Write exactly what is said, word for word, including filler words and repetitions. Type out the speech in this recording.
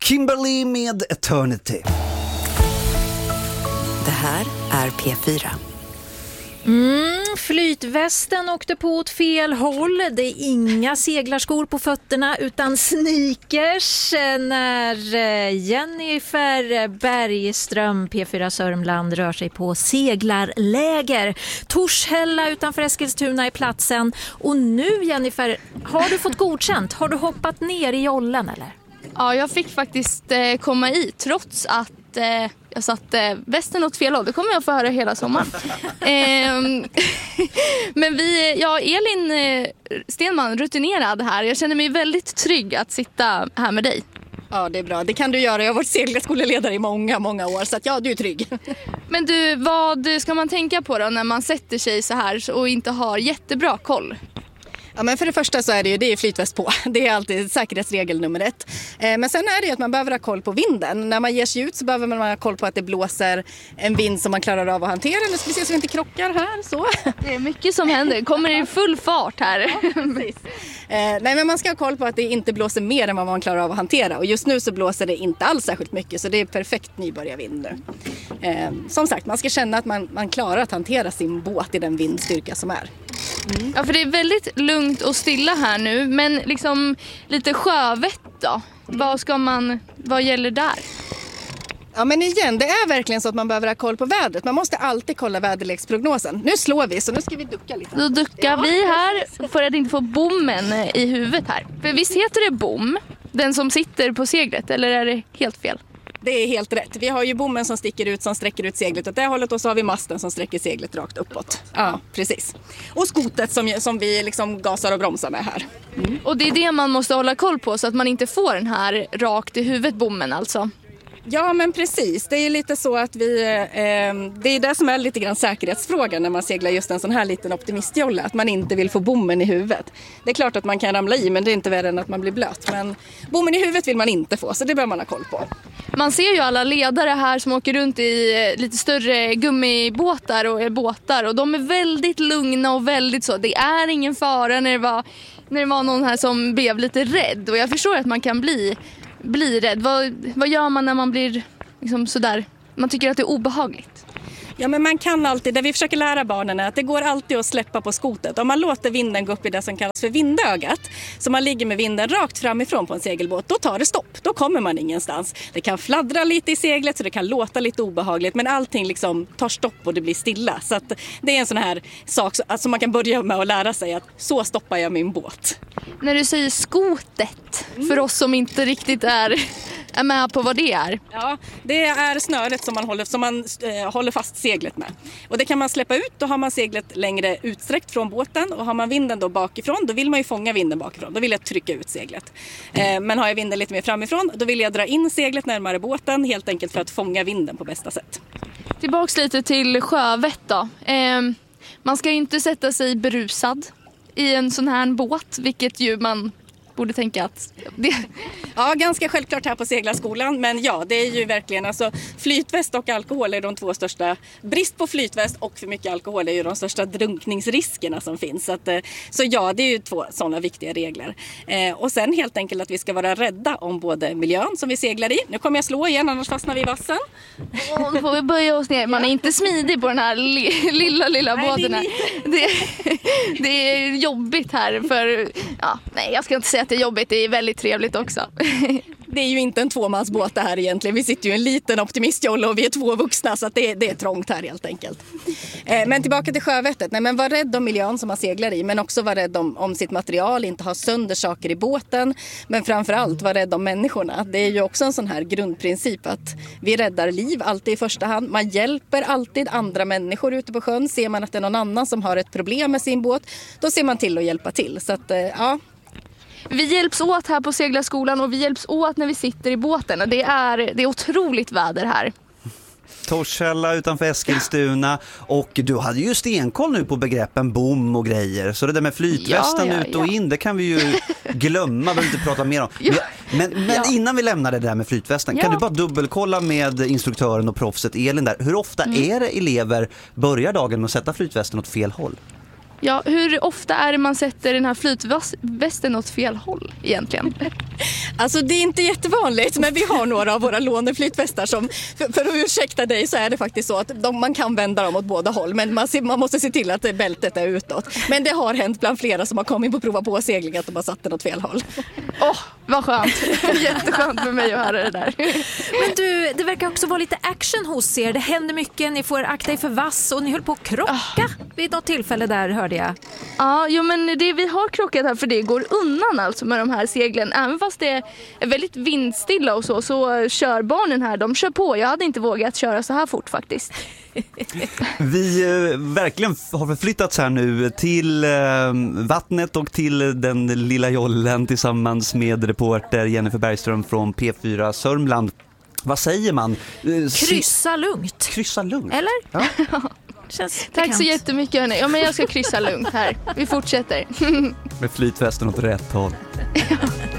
Kimberly med Eternity. Det här är P fyra. Mm, flytvästen åkte på åt fel håll. Det är inga seglarskor på fötterna utan sneakers när Jennifer Bergström, P fyra Sörmland, rör sig på seglarläger. Torshälla utanför Eskilstuna är platsen. Och nu, Jennifer, har du fått godkänt? Har du hoppat ner i jollen eller? Ja, jag fick faktiskt eh, komma i trots att eh, jag satte västen åt fel håll. Det kommer jag få höra hela sommaren. eh, men vi, ja, Elin eh, Stenman, rutinerad här. Jag känner mig väldigt trygg att sitta här med dig. Ja, det är bra. Det kan du göra. Jag har varit seglarskoleledare i många, många år. Så att ja, du är trygg. Men du, vad ska man tänka på då när man sätter sig så här och inte har jättebra koll? Ja, men för det första så är det ju det är flytväst på. Det är alltid säkerhetsregel nummer ett. Eh, men sen är det ju att man behöver ha koll på vinden. När man ger sig ut så behöver man ha koll på att det blåser en vind som man klarar av att hantera. Eller ska vi se så vi inte krockar här. Så. Det är mycket som händer. Kommer i full fart här. Ja, precis. Eh, nej, men man ska ha koll på att det inte blåser mer än vad man klarar av att hantera. Och just nu så blåser det inte alls särskilt mycket. Så det är perfekt nybörjarvind nu. Eh, som sagt, man ska känna att man, man klarar att hantera sin båt i den vindstyrka som är. Mm. Ja, för det är väldigt lugnt och stilla här nu. Men liksom lite sjövett då? Vad ska man, vad gäller där? Ja, men igen, det är verkligen så att man behöver ha koll på vädret. Man måste alltid kolla väderleksprognosen. Nu slår vi, så nu ska vi ducka lite. Då duckar ja. vi här för att inte få bommen i huvudet här. För visst heter det bom, den som sitter på seglet, eller är det helt fel? Det är helt rätt. Vi har ju bommen som sticker ut, som sträcker ut seglet åt det hållet, och så har vi masten som sträcker seglet rakt uppåt. Ja, precis. Och skotet som, som vi liksom gasar och bromsar med här. Mm. Och det är det man måste hålla koll på så att man inte får den här rakt i huvudet bommen alltså. Ja, men precis. Det är lite så att vi, eh, det är det som är lite grann säkerhetsfrågan när man seglar just en sån här liten optimistjolle, att man inte vill få bommen i huvudet. Det är klart att man kan ramla i, men det är inte värre än att man blir blöt. Men bommen i huvudet vill man inte få, så det bör man ha koll på. Man ser ju alla ledare här som åker runt i lite större gummibåtar och båtar, och de är väldigt lugna och väldigt så. Det är ingen fara när det var, när det var någon här som blev lite rädd, och jag förstår att man kan bli blir rädd. Vad, vad gör man när man blir liksom sådär? Man tycker att det är obehagligt. Ja, men man kan alltid, det vi försöker lära barnen är att det går alltid att släppa på skotet. Om man låter vinden gå upp i det som kallas för vindögat, så man ligger med vinden rakt framifrån på en segelbåt, då tar det stopp. Då kommer man ingenstans. Det kan fladdra lite i seglet så det kan låta lite obehagligt, men allting liksom tar stopp och det blir stilla. Så att det är en sån här sak som alltså man kan börja med att lära sig att så stoppar jag min båt. När du säger skotet, för oss som inte riktigt är, är med på vad det är. Ja, det är snöret som man håller, som man, eh, håller fast seglet med. Och det kan man släppa ut, då har man seglet längre utsträckt från båten, och har man vinden då bakifrån, då vill man ju fånga vinden bakifrån. Då vill jag trycka ut seglet. Eh, men har jag vinden lite mer framifrån, då vill jag dra in seglet närmare båten, helt enkelt för att fånga vinden på bästa sätt. Tillbaks lite till sjövett då. Eh, man ska ju inte sätta sig berusad i en sån här båt, vilket ju man borde tänka att det... Ja, ganska självklart här på seglarskolan, men ja, det är ju verkligen alltså flytväst och alkohol är de två största. Brist på flytväst och för mycket alkohol är ju de största drunkningsriskerna som finns. Så, att, så ja, det är ju två sådana viktiga regler. Eh, och sen helt enkelt att vi ska vara rädda om både miljön som vi seglar i. Nu kommer jag slå igen, annars fastnar vi i vassen. Och då får vi böja oss ner. Man är inte smidig på den här li- lilla, lilla nej, båten. Det är, det, det är jobbigt här för... Ja, nej, jag ska inte säga att det är jobbigt. Det är väldigt trevligt också. Det är ju inte en tvåmansbåt det här egentligen. Vi sitter ju i en liten optimistjolle och vi är två vuxna, så att det, det är trångt här helt enkelt. Eh, men tillbaka till sjövettet. Nej, men var rädd om miljön som man seglar i, men också var rädd om, om sitt material, inte ha sönder saker i båten. Men framförallt var rädd om människorna. Det är ju också en sån här grundprincip att vi räddar liv alltid i första hand. Man hjälper alltid andra människor ute på sjön. Ser man att det är någon annan som har ett problem med sin båt, då ser man till att hjälpa till. Så att, eh, ja... Vi hjälps åt här på seglarskolan, och vi hjälps åt när vi sitter i båten. Det är, det är otroligt väder här. Torshälla utanför Eskilstuna, och du hade ju stenkoll nu på begreppen bom och grejer. Så det där med flytvästen ja, ja, ut och ja. in, det kan vi ju glömma, behöver inte prata mer om. Ja. Men, men ja. innan vi lämnar det där med flytvästen, ja. kan du bara dubbelkolla med instruktören och proffset Elin där. Hur ofta mm. är det elever börjar dagen med att sätta flytvästen åt fel håll? Ja, hur ofta är det man sätter den här flytvästen åt fel håll egentligen? Alltså det är inte jättevanligt, men vi har några av våra låneflytvästar som, för, för att ursäkta dig så är det faktiskt så att de, man kan vända dem åt båda håll, men man, man måste se till att bältet är utåt. Men det har hänt bland flera som har kommit på prova på segling att de har satt den åt fel håll. Åh, oh, vad skönt. Jätteskönt för mig att höra det där. Men du, det verkar också vara lite action hos er. Det händer mycket, ni får akta er för vass och ni höll på att krocka oh. vid något tillfälle där, hörde jag. Ja, jo, men det, vi har krockat här för det går undan alltså med de här seglen. Även fast det är väldigt vindstilla och så, så kör barnen här, de kör på. Jag hade inte vågat köra så här fort faktiskt. Vi eh, verkligen har förflyttats här nu till eh, vattnet och till den lilla jollen tillsammans med reporter Jennifer Bergström från P fyra Sörmland. Vad säger man? Eh, kryssa lugnt. Kryssa lugnt? Eller? Ja. Känns Tack så jättemycket hörni. Ja, men jag ska kryssa lugnt här. Vi fortsätter. Med flytvästen åt rätt håll.